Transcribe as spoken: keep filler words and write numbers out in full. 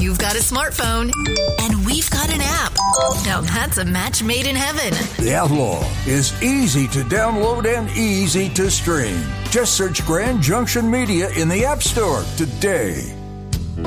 You've got a smartphone, and we've got an app. Now that's a match made in heaven. The Outlaw is easy to download and easy to stream. Just search Grand Junction Media in the App Store today.